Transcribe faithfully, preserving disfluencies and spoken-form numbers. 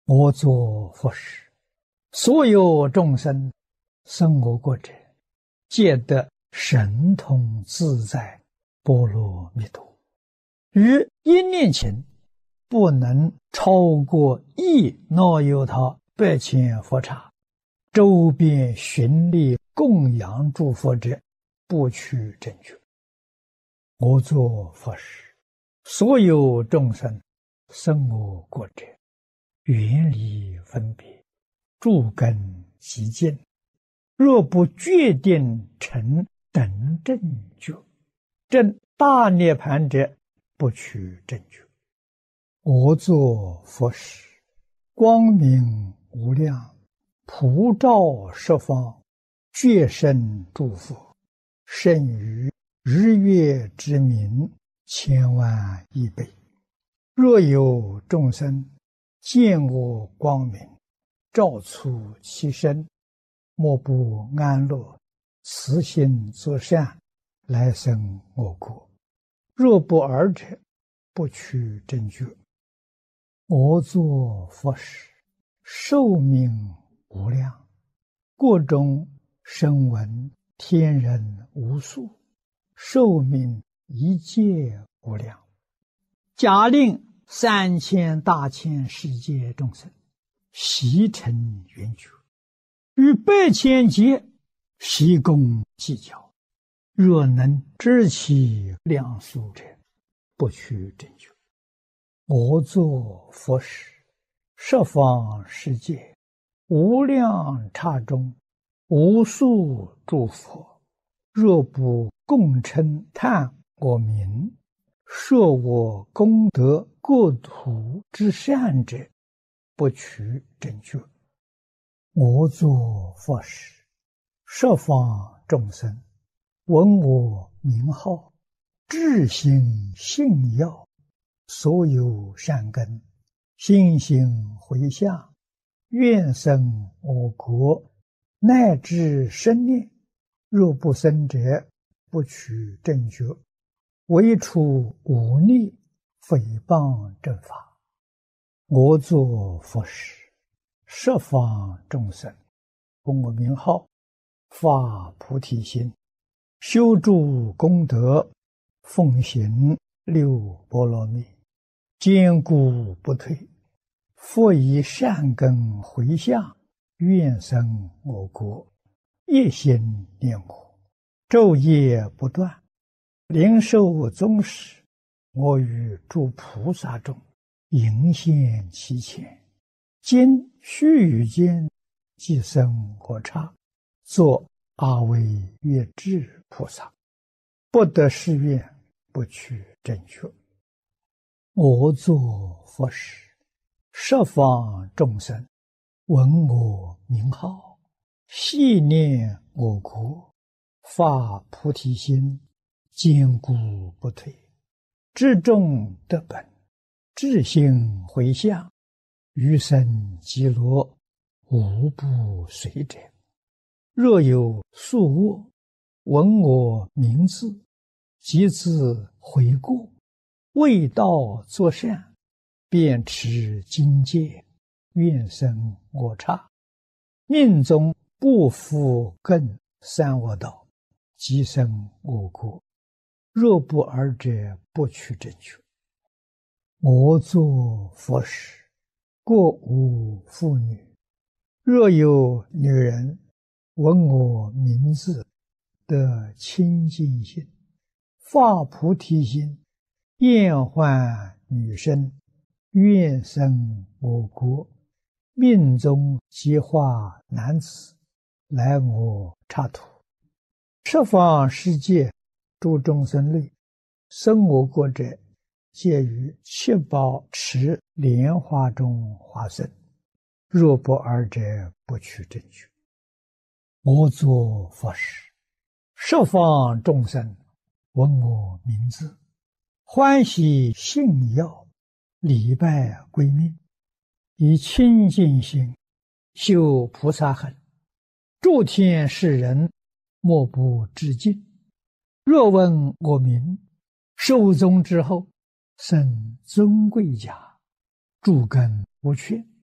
我作佛时，所有众生生我国者，皆得神通自在波罗蜜多。于一念前，不能超过一那由他百千佛刹，周边寻历供养诸佛者，不取正觉。我作佛时，所有众生生我国者，远离分别，诸根极净，若不决定成等正觉，证大涅盘者，不取正觉。我作佛时，光明无量，普照十方，觉胜诸佛，胜于日月之明千万亿倍。若有众生见我光明，照出其身，莫不安乐，慈心作善，来生我国。若不尔者，不取正觉。我作佛时，寿命无量，国中声闻天人无数，寿命一切无量。假令三千大千世界众生悉成圆觉，于百千劫悉共计较，若能知其量数者，不取正觉。我作佛时，十方世界无量刹中，无数诸佛，若不共称叹我名，说我功德国土之善者，不取正觉。我作佛时，十方众生闻我名号，至心信要，所有善根心行回向，愿生我国，乃至生念，若不生者，不取正觉。唯除忤逆诽谤正法。我作佛时，十方众生闻我名号，发菩提心，修诸功德，奉行六波罗蜜，坚固不退，复以善根回向，愿生我国，一心念我，昼夜不断，灵寿终时，我与诸菩萨中迎现其前，今须臾间即生我刹，作阿惟越致菩萨。不得誓愿，不取正觉。我作佛时，十方众生闻我名号，系念我国，发菩提心，坚固不退，至众得本，至心回向，余生极乐，无不随者。若有宿卧，闻我名字，即自悔过，为道作善，便持精戒，愿生我刹。命中不复更三恶道，即生我国。若不尔者，不取正觉。我作佛时，过无妇女，若有女人闻我名字，得清净心，发菩提心，厌患女身，愿生我国，命中即化男子，来我刹土。十方世界诸众生类，生我国者，皆于七宝池莲花中化身。若不尔者，不取正觉。我作佛时，十方众生闻我名字，欢喜信要，礼拜归命，以清净心修菩萨行，诸天世人莫不致敬。若闻我名，寿终之后，生尊贵家，诸根无缺，